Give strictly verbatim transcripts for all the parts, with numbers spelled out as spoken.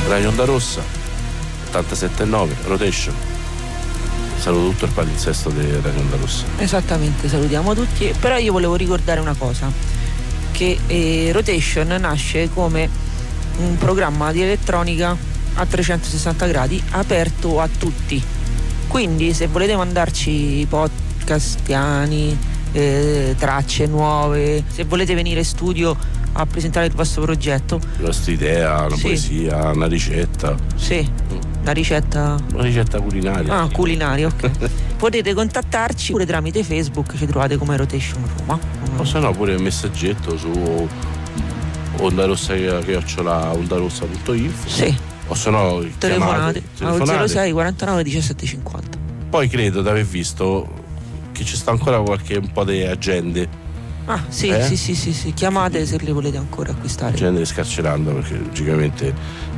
Radio Onda Rossa ottantasette e nove Rotation. Saluto tutto il palinsesto di Radio Onda Rossa. Esattamente, salutiamo tutti. Però io volevo ricordare una cosa, che eh, Rotation nasce come un programma di elettronica a trecentosessanta gradi aperto a tutti. Quindi se volete mandarci podcastiani, eh, tracce nuove, se volete venire in studio a presentare il vostro progetto, la vostra idea, una sì. poesia, una ricetta. Sì, una ricetta. Una ricetta culinaria. Ah, culinaria, ok. Potete contattarci pure tramite Facebook, ci trovate come Rotation Roma. O se no pure un messaggetto su Onda Rossa chiocciola ondarossa punto info. Sì. O se no telefonate, telefonate. al zero sei quarantanove diciassette cinquanta. Poi credo di aver visto che ci sta ancora qualche un po' di agende. Ah sì, eh? sì, sì, sì, sì, chiamate se le volete ancora acquistare. Agende scarcerando, perché logicamente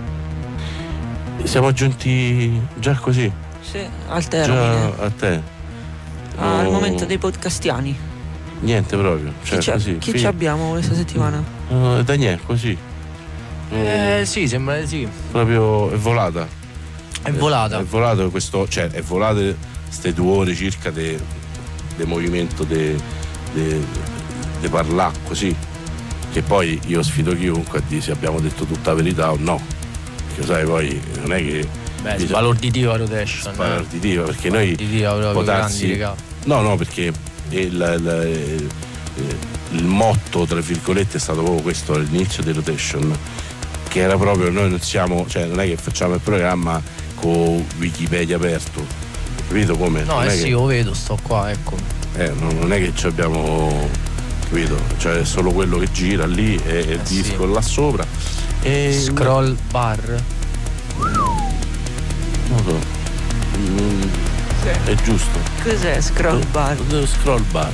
siamo giunti già così. Sì, al termine. Già a te. Ah, al No, momento dei podcastiani. niente proprio. Cioè, chi così, chi fi- ci abbiamo questa settimana? No, da niente, così. Eh sì, sembra di sì. Proprio è volata. È volata. È volato questo, cioè è volate queste due ore circa di movimento di parlare così. Che poi io sfido chiunque a dire se abbiamo detto tutta la verità o no. Perché sai, poi non è che. Beh, sbalorditivo a Rotation. Sbalorditivo, perché noi potarsi. No, no, perché il, il, il, il motto, tra virgolette, è stato proprio questo all'inizio di Rotation, che era proprio noi non siamo, cioè non è che facciamo il programma con Wikipedia aperto, capito come? No, non eh è sì, che, io vedo, sto qua, ecco. Eh, non, non è che ci abbiamo, capito? Cioè è solo quello che gira lì e il eh disco sì. là sopra. E Scroll bar. Non so. Mm, Sì. È giusto. Cos'è Scroll Bar? Scroll bar.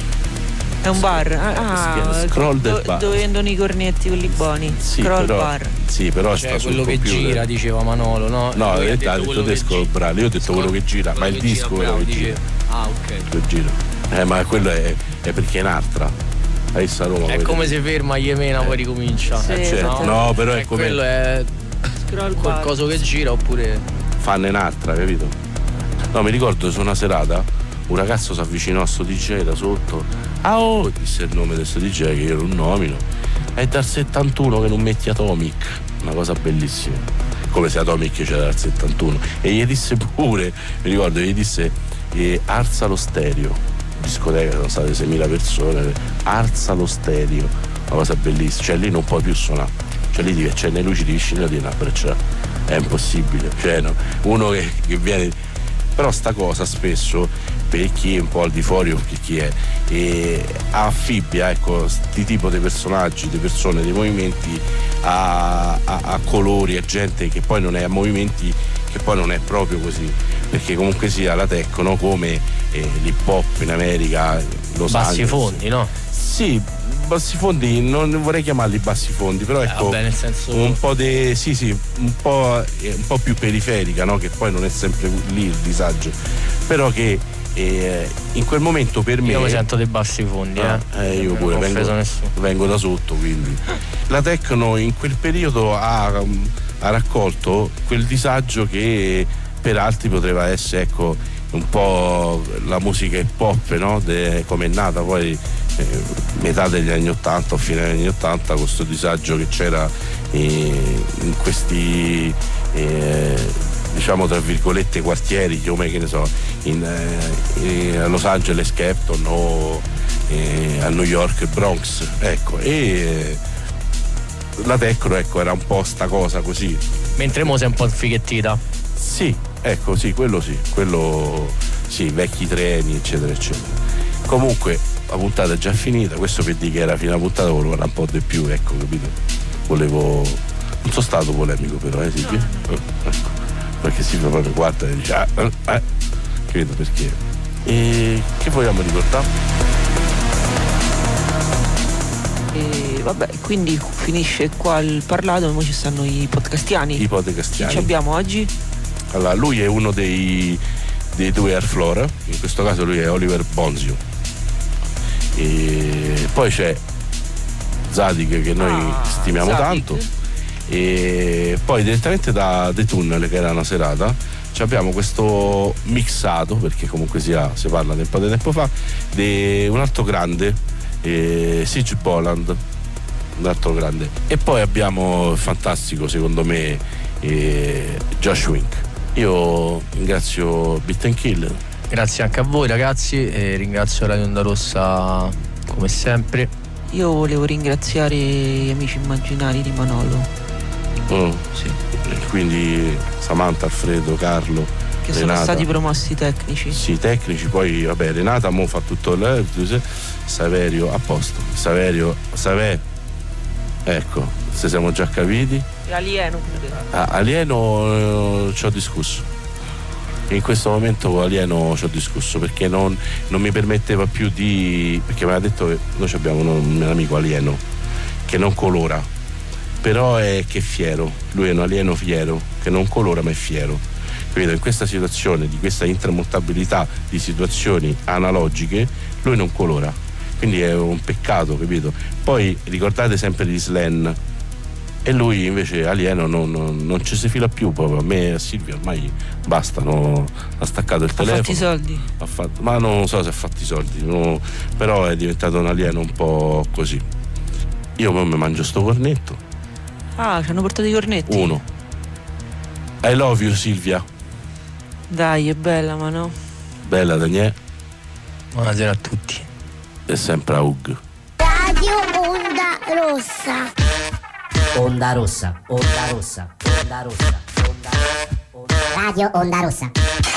È un bar? Ah, Scroll del do, bar. dove vendono i cornetti quelli buoni. Sì, Scroll però, Bar. Sì, però Cioè sta sul quello che computer. gira, diceva Manolo, no? No, Lui ha ha detto, ha detto te Scroll Bar, io ho detto quello che gira, ma il disco quello che gira. Ah, ok. Che gira. Eh, ma quello è, è perché è un'altra. Hai visto a Roma? È come se ferma Iemena, poi ricomincia. Sì, Eh, certo. No, però è Cioè, come quello è Scroll Bar. qualcosa che gira oppure. fanno un'altra, capito? No, mi ricordo su una serata un ragazzo si avvicinò a sto D J da sotto. Ah oh, disse il nome del sto D J che io non nomino. È dal settantuno che non metti Atomic. Una cosa bellissima. Come se Atomic c'era dal settantuno. E gli disse pure, mi ricordo, gli disse eh, alza lo stereo. Discoteca, sono state seimila persone. Alza lo stereo. Una cosa bellissima. Cioè lì non puoi più suonare. Cioè lì devi accendere le luci di vicino di una braccia. È impossibile. Cioè no, uno che, che viene. Però sta cosa spesso per chi è un po' al di fuori o per chi è e affibbia, ecco, sti tipo di personaggi, di persone, dei movimenti a, a, a colori, a gente che poi non è a movimenti che poi non è proprio così, perché comunque sia la techno come eh, l'hip hop in America, Los Bassi Angeles. fondi, no? Sì, bassi fondi, non vorrei chiamarli bassi fondi, però ecco, eh, vabbè, nel senso... un po' di sì sì, un po', un po' più periferica, no? Che poi non è sempre lì il disagio, però che eh, in quel momento per me io mi sento dei bassi fondi, ah, eh, eh io non pure ho vengo, offeso nessuno. vengo da sotto, quindi la techno in quel periodo ha, ha raccolto quel disagio che per altri poteva essere, ecco, un po' la musica hip hop, no? De, come è nata poi eh, metà degli anni ottanta o fine degli anni ottanta, con questo disagio che c'era eh, in questi eh, diciamo tra virgolette quartieri come, che ne so, in, eh, a Los Angeles Compton o eh, a New York Bronx, ecco, e eh, la techno, ecco, era un po' sta cosa così, mentre mo sei un po' fighettita. sì, ecco, sì, quello sì, quello sì, vecchi treni, eccetera, eccetera. Comunque, la puntata è già finita, questo per dire che era fino alla puntata, volevo un po' di più, ecco, capito? Volevo. Non sono stato polemico però, eh, Silvia? No, no. Eh, ecco. Perché Silvia proprio guarda e dice, ah, eh, eh. Credo perché. E che vogliamo ricordare? E vabbè, quindi finisce qua il parlato, ora ci stanno i podcastiani. I podcastiani. Chi ci abbiamo oggi? Allora, lui è uno dei, dei due Airflora, in questo caso lui è Oliver Bonzio. E poi c'è Zadig, che noi ah, stimiamo Zadig. tanto, e Poi direttamente da The Tunnel, che era una serata, ci abbiamo questo mixato, perché comunque sia, si parla di un po' di tempo fa, di un altro grande, eh, Siege Poland, un altro grande. E poi abbiamo il fantastico, secondo me, eh, Josh Wink. Io ringrazio Beat and Kill. Grazie anche a voi ragazzi e ringrazio Radio Onda Rossa come sempre. Io volevo ringraziare gli amici immaginari di Manolo. Oh. Sì. E quindi Samantha, Alfredo, Carlo, Che Renata. sono stati promossi tecnici. Sì, tecnici, poi vabbè, Renata mo fa tutto il Saverio a posto. Saverio, Savè, ecco, se siamo già capiti. E Alieno pure. Ah, Alieno eh, ci ho discusso. In questo momento con Alieno ci ho discusso perché non, non mi permetteva più di. Perché mi ha detto che noi abbiamo un, un amico alieno che non colora, però è che è fiero. Lui è un alieno fiero che non colora ma è fiero. Capito? In questa situazione, di questa intramutabilità di situazioni analogiche, lui non colora. Quindi è un peccato, capito? Poi ricordate sempre di Slen. E lui invece alieno non, non, non ci si fila più proprio. A me e a Silvia ormai basta, no? Ha staccato il Ha telefono. fatto i soldi. Ha fatto, ma non so se ha fatto i soldi, no, però è diventato un alieno un po' così. Io poi mi mangio sto cornetto. Ah, ci hanno portato i cornetti. Uno. I love you Silvia. Dai, è bella, ma no. Bella Daniele. Buonasera a tutti. E sempre a Ug. Radio Onda Rossa. Onda Rossa, Onda Rossa, Onda Rossa, Onda Rossa. Radio Onda Rossa.